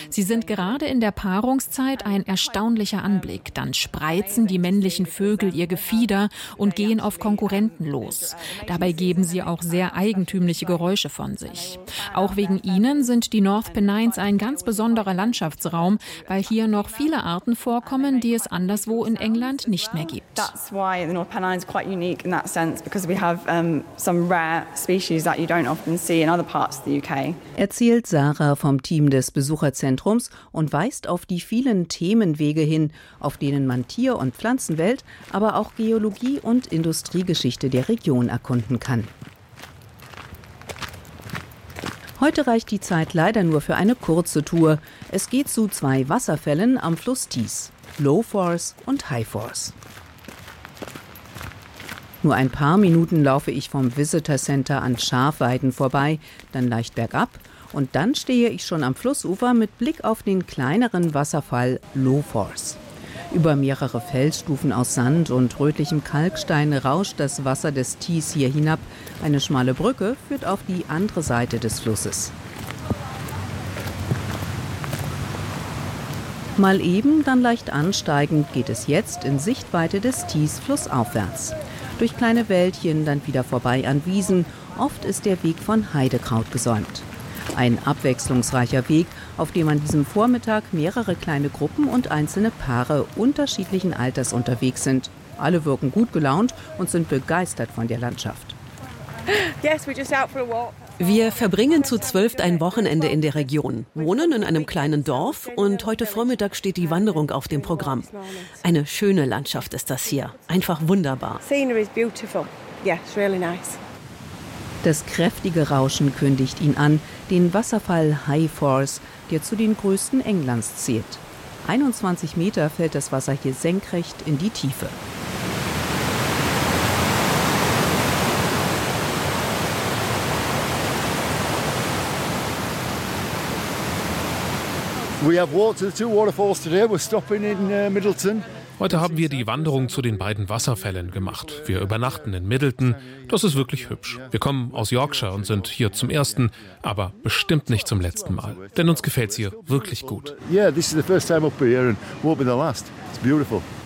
Sie sind gerade in der Paarungszeit ein erstaunlicher Anblick. Dann spreizen die männlichen Vögel ihr Gefieder und gehen auf Konkurrenten los. Dabei geben sie auch sehr eigentümliche Geräusche von sich. Auch wegen ihnen sind die North Pennines ein ganz besonderer Landschaftsraum, weil hier noch viele Arten vorkommen, die es anderswo in England nicht mehr gibt. That's why the North Pennines is quite unique in that sense, because we have some rare species that you don't often see in other parts of the UK. Erzählt Sarah vom Team des Besucherzentrums und weist auf die vielen Themenwege hin, auf denen man Tier- und Pflanzenwelt, aber auch Geologie und Industriegeschichte der Region erkunden kann. Heute reicht die Zeit leider nur für eine kurze Tour. Es geht zu 2 Wasserfällen am Fluss Tees, Low Force und High Force. Nur ein paar Minuten laufe ich vom Visitor Center an Schafweiden vorbei, dann leicht bergab und dann stehe ich schon am Flussufer mit Blick auf den kleineren Wasserfall Low Force. Über mehrere Felsstufen aus Sand und rötlichem Kalkstein rauscht das Wasser des Tees hier hinab. Eine schmale Brücke führt auf die andere Seite des Flusses. Mal eben, dann leicht ansteigend geht es jetzt in Sichtweite des Tees flussaufwärts. Durch kleine Wäldchen, dann wieder vorbei an Wiesen. Oft ist der Weg von Heidekraut gesäumt. Ein abwechslungsreicher Weg, auf dem an diesem Vormittag mehrere kleine Gruppen und einzelne Paare unterschiedlichen Alters unterwegs sind. Alle wirken gut gelaunt und sind begeistert von der Landschaft. Wir verbringen zu 12 ein Wochenende in der Region, wohnen in einem kleinen Dorf und heute Vormittag steht die Wanderung auf dem Programm. Eine schöne Landschaft ist das hier, einfach wunderbar. Das kräftige Rauschen kündigt ihn an, den Wasserfall High Force, der zu den größten Englands zählt. 21 Meter fällt das Wasser hier senkrecht in die Tiefe. We have walked to the 2 waterfalls today. We're stopping in Middleton. Heute haben wir die Wanderung zu den beiden Wasserfällen gemacht. Wir übernachten in Middleton. Das ist wirklich hübsch. Wir kommen aus Yorkshire und sind hier zum ersten, aber bestimmt nicht zum letzten Mal. Denn uns gefällt's hier wirklich gut. Yeah, this is the first time up here and won't be the last. It's beautiful.